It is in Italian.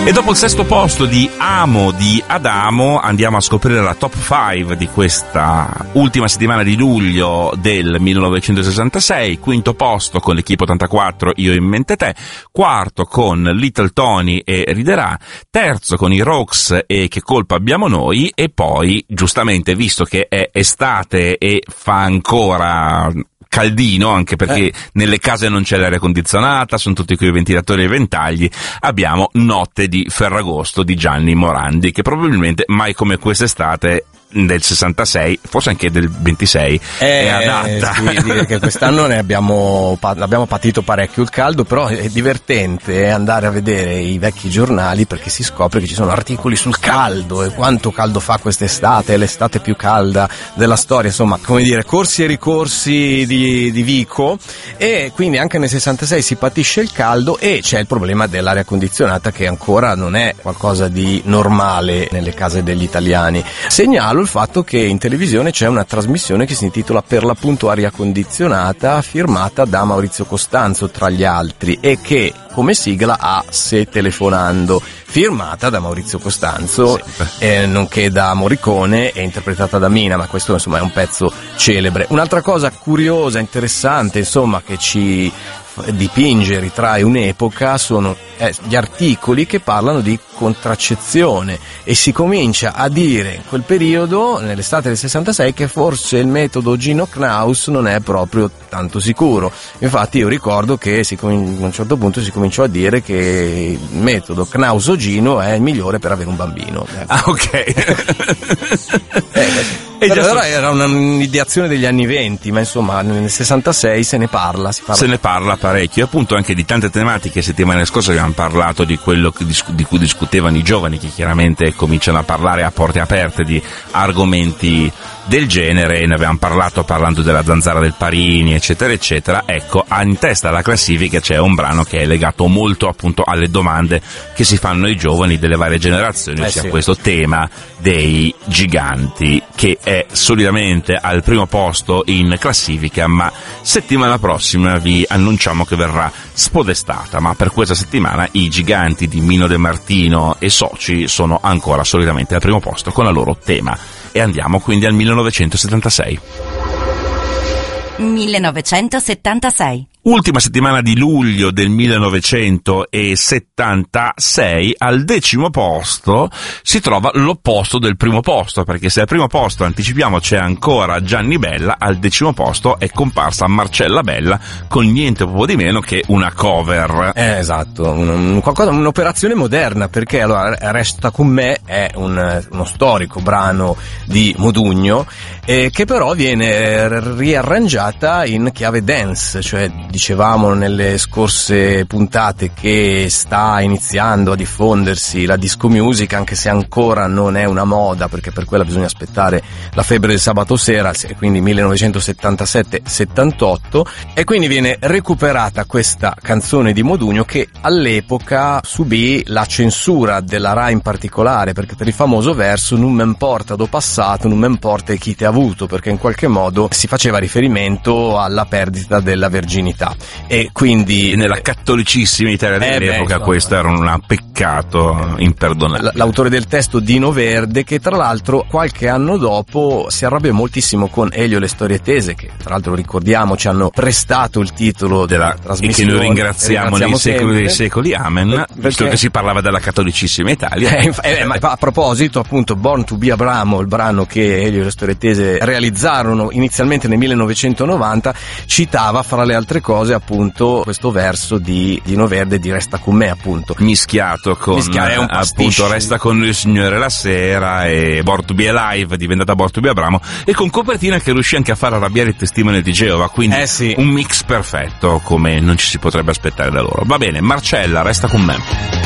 E dopo il sesto posto di Amo di Adamo andiamo a scoprire la top 5 di questa ultima settimana di luglio del 1966. Quinto posto con l'Equipe 84, Io in mente te. Quarto con Little Tony e Riderà. Terzo con i Rocks e Che colpa abbiamo noi. E poi, giustamente, visto che è estate e fa ancora caldino, anche perché nelle case non c'è l'aria condizionata, sono tutti quei ventilatori e ventagli, abbiamo Notte di Ferragosto di Gianni Morandi, che probabilmente mai come quest'estate del 66, forse anche del 26, è adatta. Sì, dire che quest'anno ne abbiamo patito parecchio il caldo, però è divertente andare a vedere i vecchi giornali, perché si scopre che ci sono articoli sul caldo e quanto caldo fa quest'estate, è l'estate più calda della storia, insomma, come dire, corsi e ricorsi di Vico, e quindi anche nel 66 si patisce il caldo e c'è il problema dell'aria condizionata, che ancora non è qualcosa di normale nelle case degli italiani. Segnalo il fatto che in televisione c'è una trasmissione che si intitola Per l'appunto Aria Condizionata, firmata da Maurizio Costanzo tra gli altri, e che come sigla ha Se telefonando, firmata da Maurizio Costanzo, nonché da Morricone e interpretata da Mina, ma questo insomma è un pezzo celebre. Un'altra cosa curiosa, interessante, insomma, che ci dipinge, ritrae un'epoca, sono gli articoli che parlano di contraccezione, e si comincia a dire in quel periodo, nell'estate del 66, che forse il metodo Gino Knaus non è proprio tanto sicuro. Infatti io ricordo che a un certo punto si cominciò a dire che il metodo Knaus-Gino è il migliore per avere un bambino. Ah, ok. Però era un'ideazione degli anni 20, ma insomma nel 66 se ne parla parecchio, e appunto anche di tante tematiche. Settimane scorse abbiamo parlato di quello di cui discutevano i giovani, che chiaramente cominciano a parlare a porte aperte di argomenti del genere, e ne abbiamo parlando della Zanzara del Parini, eccetera eccetera. Ecco, in testa alla classifica c'è un brano che è legato molto appunto alle domande che si fanno i giovani delle varie generazioni, ossia questo tema dei giganti, che è solidamente al primo posto in classifica, ma settimana prossima vi annunciamo che verrà spodestata. Ma per questa settimana i giganti di Mino De Martino e soci sono ancora solidamente al primo posto con la loro tema. E andiamo quindi al 1976. 1976. Ultima settimana di luglio del 1976, al 10° posto si trova l'opposto del primo posto, perché se al primo posto, anticipiamo, c'è ancora Gianni Bella, al 10° posto è comparsa Marcella Bella con niente proprio di meno che una cover. Esatto, un'operazione moderna, perché allora Resta con me è uno storico brano di Modugno, che però viene riarrangiata in chiave dance, cioè dicevamo nelle scorse puntate che sta iniziando a diffondersi la disco music, anche se ancora non è una moda, perché per quella bisogna aspettare la febbre del sabato sera, quindi 1977-78, e quindi viene recuperata questa canzone di Modugno, che all'epoca subì la censura della Rai in particolare, perché per il famoso verso "non m'importa do passato, non m'importa chi te ha avuto", perché in qualche modo si faceva riferimento alla perdita della verginità. E quindi nella cattolicissima Italia dell'epoca questo era un peccato imperdonabile. L'autore del testo, Dino Verde, che tra l'altro qualche anno dopo si arrabbia moltissimo con Elio e le storie tese, che tra l'altro ricordiamo ci hanno prestato il titolo della trasmissione, e che noi ringraziamo nei secoli dei secoli, amen, visto che si parlava della cattolicissima Italia. Ma a proposito, appunto, Born to be Abramo, il brano che Elio e le storie tese realizzarono inizialmente nel 1990, citava fra le altre cose appunto questo verso di Dino Verde di Resta con me, appunto mischiato con appunto Resta con il Signore la sera e Born to be Alive, diventata Born to be Abramo, e con copertina che riuscì anche a far arrabbiare i testimoni di Geova, quindi un mix perfetto, come non ci si potrebbe aspettare da loro. Va bene, Marcella, Resta con me.